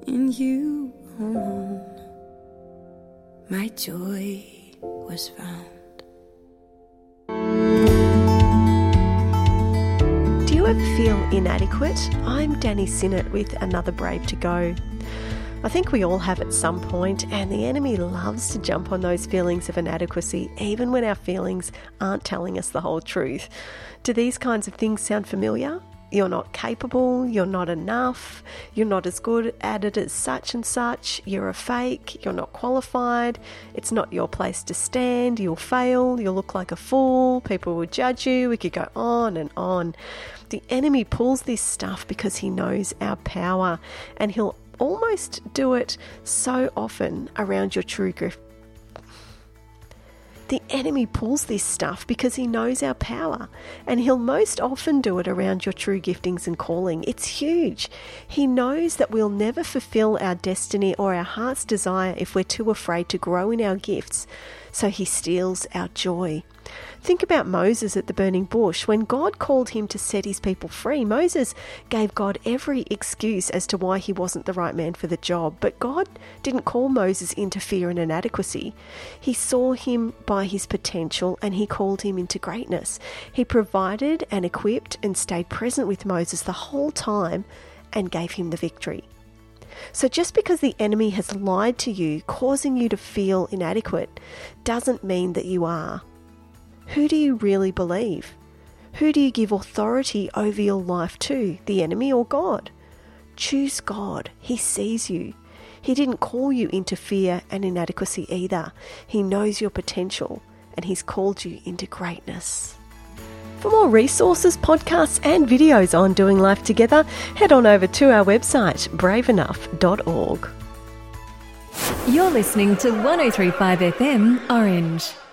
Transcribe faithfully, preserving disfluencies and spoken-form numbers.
In you alone, my joy was found. Do you ever feel inadequate? I'm Danny Sinnott with another Brave to Go. I think we all have at some point, and the enemy loves to jump on those feelings of inadequacy, even when our feelings aren't telling us the whole truth. Do these kinds of things sound familiar? You're not capable, you're not enough, you're not as good at it as such and such, you're a fake, you're not qualified, it's not your place to stand, you'll fail, you'll look like a fool, people will judge you, we could go on and on. The enemy pulls this stuff because he knows our power, and he'll almost do it so often around your true gift. The enemy pulls this stuff because he knows our power, and he'll most often do it around your true giftings and calling. It's huge. He knows that we'll never fulfill our destiny or our heart's desire if we're too afraid to grow in our gifts, so he steals our joy. Think about Moses at the burning bush. When God called him to set his people free, Moses gave God every excuse as to why he wasn't the right man for the job. But God didn't call Moses into fear and inadequacy. He saw him by his potential, and he called him into greatness. He provided and equipped and stayed present with Moses the whole time and gave him the victory. So just because the enemy has lied to you, causing you to feel inadequate, doesn't mean that you are. Who do you really believe? Who do you give authority over your life to, the enemy or God? Choose God. He sees you. He didn't call you into fear and inadequacy either. He knows your potential, and he's called you into greatness. For more resources, podcasts and videos on doing life together, head on over to our website, brave enough dot org. You're listening to one oh three point five F M Orange.